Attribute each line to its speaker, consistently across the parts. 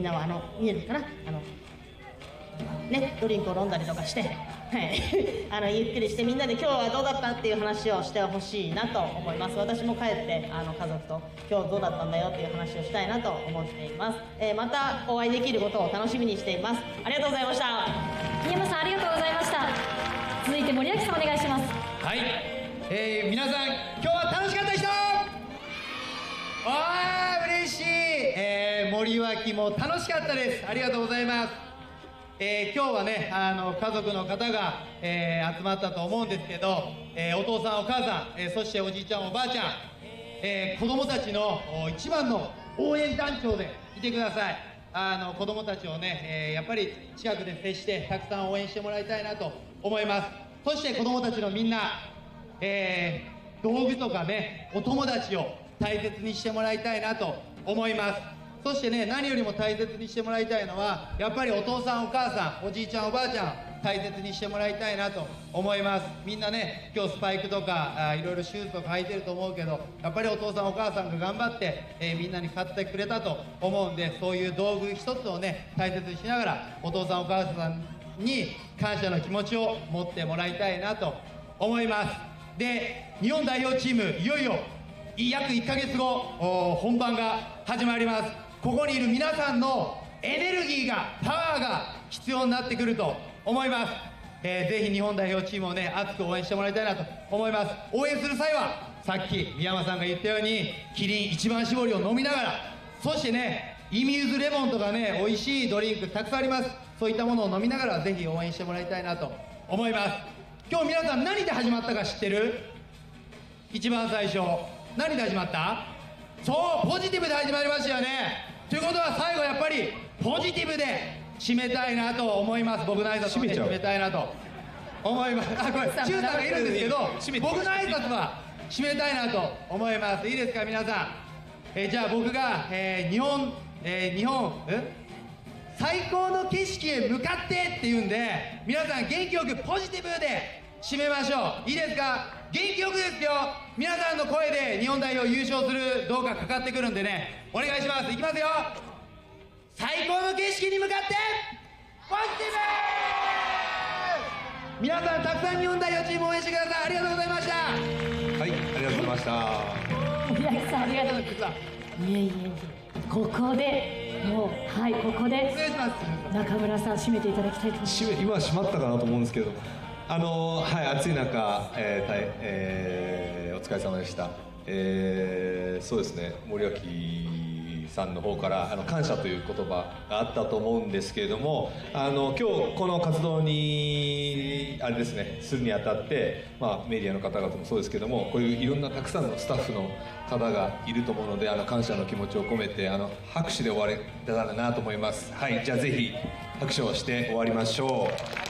Speaker 1: なは見えるかな、ドリンクを飲んだりとかして、はい、ゆっくりしてみんなで今日はどうだったっていう話をしてほしいなと思います。私も帰って家族と今日どうだったんだよっていう話をしたいなと思っています。またお会いできることを楽しみにしています。ありがとうございました。
Speaker 2: 三山さんありがとうございました。続いて森脇さんお願いします。
Speaker 3: はい、皆さん今日は楽しかった人、嬉しい、森脇も楽しかったです。ありがとうございます。今日はね家族の方が、集まったと思うんですけど、お父さんお母さん、そしておじいちゃんおばあちゃん、子供たちの一番の応援団長でいてください。子供たちをね、やっぱり近くで接してたくさん応援してもらいたいなと思います。そして子供たちのみんな、道具とかねお友達を大切にしてもらいたいなと思います。そしてね、何よりも大切にしてもらいたいのはやっぱりお父さんお母さんおじいちゃんおばあちゃん大切にしてもらいたいなと思います。みんなね今日スパイクとかいろいろシューズとか履いてると思うけど、やっぱりお父さんお母さんが頑張って、みんなに買ってくれたと思うんで、そういう道具一つをね大切にしながらお父さんお母さんに感謝の気持ちを持ってもらいたいなと思います。で、日本代表チームいよいよ約1ヶ月後本番が始まります。ここにいる皆さんのエネルギーがパワーが必要になってくると思います。ぜひ日本代表チームをね熱く応援してもらいたいなと思います。応援する際はさっき宮山さんが言ったようにキリン一番搾りを飲みながら、そしてねイミューズレモンとかね美味しいドリンクたくさんあります。そういったものを飲みながらぜひ応援してもらいたいなと思います。今日皆さん何で始まったか知ってる？一番最初何で始まった？そう、ポジティブで始まりましたよね。ということは最後やっぱりポジティブで締めたいなと思います。僕の挨拶をね締めたいなと思います。これチューさんがいるんですけど、僕の挨拶は締めたいなと思います。いいですか皆さん。じゃあ僕が、日本最高の景色へ向かってって言うんで、皆さん元気よくポジティブで締めましょう。いいですか？元気よくですよ。皆さんの声で日本代表優勝するどうかかかってくるんでね、お願いします。いきますよ。最高の景色に向かってポジティブ。皆さんたくさん日本代表チームを応援してください。ありがとうございました。
Speaker 4: はい、ありがとうございました。
Speaker 2: 宮城さんありがとうございました。ここでもうここで
Speaker 3: お願いします。
Speaker 2: 中村さん締めていただきたいと思います。
Speaker 4: 今は閉まったかなと思うんですけど、暑い中、お疲れ様でした。そうですね、森脇さんの方から感謝という言葉があったと思うんですけれども、今日この活動にあれですねするにあたって、メディアの方々もそうですけども、こういういろんなたくさんのスタッフの方がいると思うので、感謝の気持ちを込めて拍手で終われたらなと思います。はい、じゃあぜひ拍手をして終わりましょう。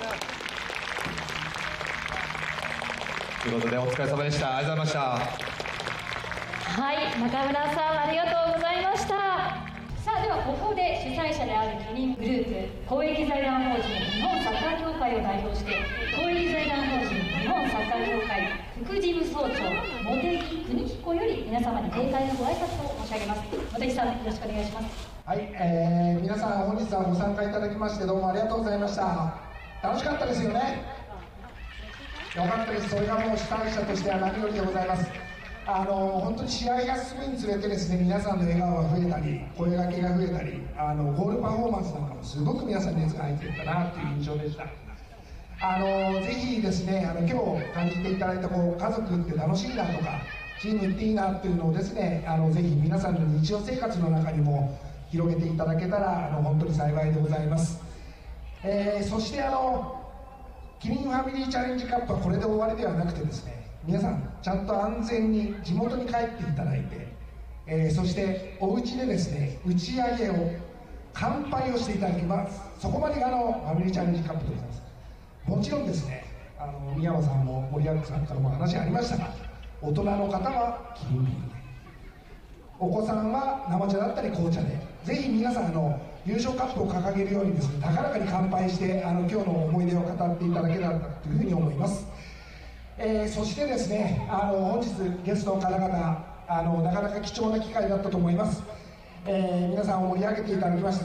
Speaker 4: ということでお疲れ様でした。ありがとうございました。
Speaker 2: はい、中村さんありがとうございました。さあではここで主催者であるキリングループ公益財団法人日本サッカー協会を代表して、公益財団法人日本サッカー協会副事務総長茂木邦彦より皆様に閉会のご挨拶を申し上げます。茂木さんよろしくお願いします。
Speaker 5: はい、皆さん本日はご参加いただきましてどうもありがとうございました。楽しかったですよね。よかったです。それがもう主催者としては何よりでございます。本当に試合が進むにつれてですね、皆さんの笑顔が増えたり声掛けが増えたりゴールパフォーマンスなんかもすごく皆さん熱が入ってるかなという印象でした。ぜひですね今日感じていただいた家族って楽しいなとかチームっていいなっていうのをですねぜひ皆さんの日常生活の中にも広げていただけたら本当に幸いでございます。そしてキリンファミリーチャレンジカップはこれで終わりではなくてですね、皆さんちゃんと安全に地元に帰っていただいて、そしてお家でですね打ち上げを乾杯をしていただきます。そこまでがファミリーチャレンジカップでございます。もちろんですね宮山さんも森脇さんからも話ありましたが、大人の方はキリンビールで、お子さんは生茶だったり紅茶で、ぜひ皆さん優勝カップを掲げるようにですね高らかに乾杯して今日の思い出を語っていただけたらというふうに思います。そしてですね本日ゲストの方々なかなか貴重な機会だったと思います。皆さんを盛り上げていただきました